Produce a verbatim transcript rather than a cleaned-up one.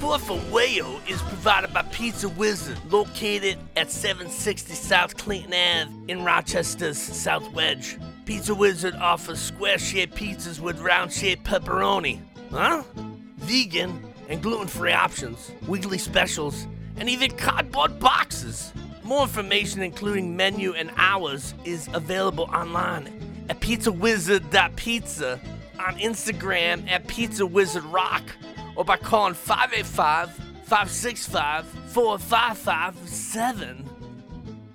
Support for Wayo is provided by Pizza Wizard, located at seven sixty South Clinton Avenue in Rochester's South Wedge. Pizza Wizard offers square-shaped pizzas with round-shaped pepperoni. Huh? Vegan and gluten-free options, weekly specials, and even cardboard boxes. More information, including menu and hours, is available online at pizza wizard dot pizza, on Instagram at Pizza Wizard Rock, or by calling five eight five, five six five, four five five seven.